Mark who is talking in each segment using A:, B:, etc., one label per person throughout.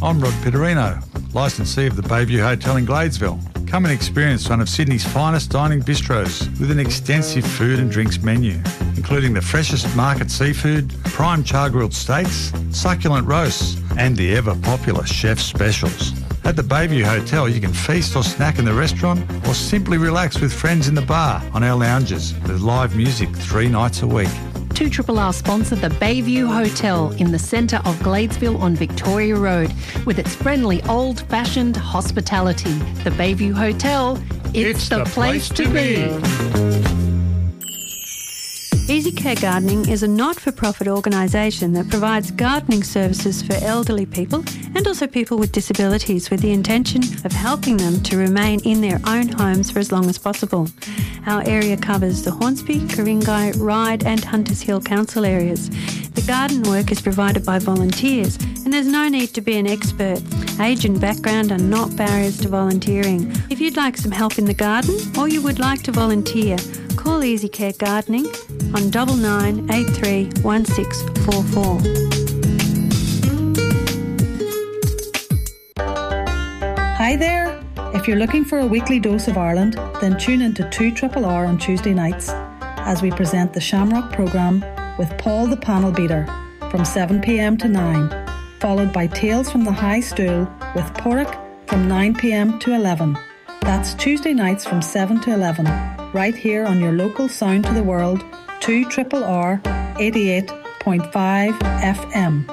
A: I'm Rod Pitterino, licensee of the Bayview Hotel in Gladesville. Come and experience one of Sydney's finest dining bistros with an extensive food and drinks menu, including the freshest market seafood, prime char-grilled steaks, succulent roasts, and the ever-popular chef's specials. At the Bayview Hotel, you can feast or snack in the restaurant or simply relax with friends in the bar on our lounges with live music 3 nights a week.
B: 2RRR sponsor the Bayview Hotel in the centre of Gladesville on Victoria Road with its friendly old-fashioned hospitality. The Bayview Hotel, it's the place to be.
C: Easy Care Gardening is a not-for-profit organisation that provides gardening services for elderly people and also people with disabilities with the intention of helping them to remain in their own homes for as long as possible. Our area covers the Hornsby, Ku-ring-gai, Ryde and Hunters Hill council areas. The garden work is provided by volunteers and there's no need to be an expert. Age and background are not barriers to volunteering. If you'd like some help in the garden or you would like to volunteer, call Easy Care Gardening on 9983 1644.
D: Hi there. If you're looking for a weekly dose of Ireland, then tune into 2RRR on Tuesday nights as we present the Shamrock programme with Paul the Panel Beater from 7pm to 9, followed by Tales from the High Stool with Porrick from 9pm to 11. That's Tuesday nights from 7 to 11, right here on your local Sound to the World 2RRR 88.5 FM.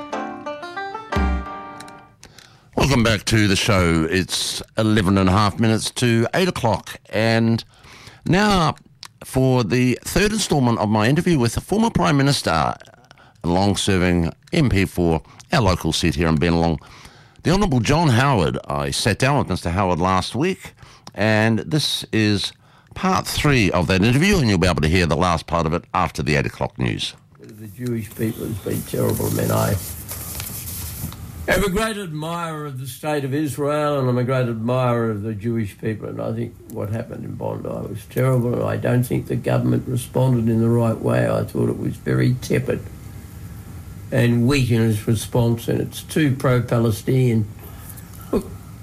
E: Welcome back to the show. It's 11 and a half minutes to 8 o'clock. And now for the third instalment of my interview with the former Prime Minister, a long-serving MP for our local seat here in Bennelong, the Honourable John Howard. I sat down with Mr. Howard last week, and this is part 3 of that interview, and you'll be able to hear the last part of it after the 8 o'clock news.
F: The Jewish people has been terrible. I mean, I am a great admirer of the state of Israel, and I'm a great admirer of the Jewish people, and I think what happened in Bondi was terrible, and I don't think the government responded in the right way. I thought it was very tepid and weak in its response, and it's too pro-Palestinian. Look,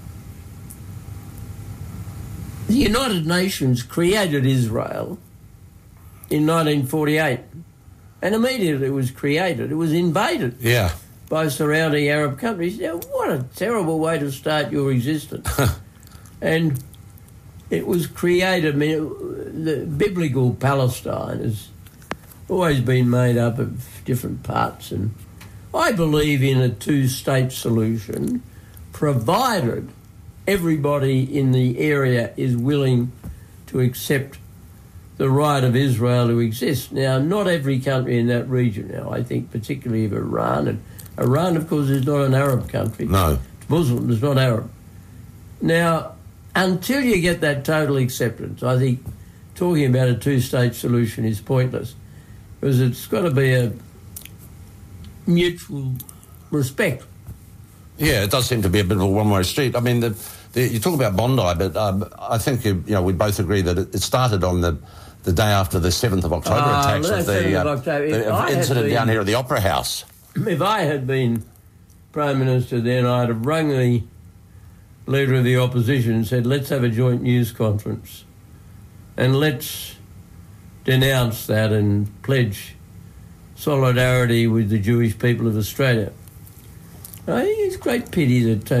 F: the United Nations created Israel in 1948, and immediately it was created, it was invaded.
E: Yeah.
F: By surrounding Arab countries. Now, what a terrible way to start your existence. And it was created, I mean, the biblical Palestine has always been made up of different parts, and I believe in a two-state solution, provided everybody in the area is willing to accept the right of Israel to exist. Now, not every country in that region now, I think particularly of Iran, and Iran, of course, is not an Arab country.
E: No.
F: It's Muslim, it's not Arab. Now, until you get that total acceptance, I think talking about a two-state solution is pointless, because it's got to be a mutual respect.
E: Yeah, it does seem to be a bit of a one-way street. I mean, you talk about Bondi, but I think we both agree that it started on the day after the 7th of October attacks of the incident down here at the Opera House.
F: If I had been Prime Minister then, I'd have rung the Leader of the Opposition and said, let's have a joint news conference and let's denounce that and pledge solidarity with the Jewish people of Australia. I think it's a great pity that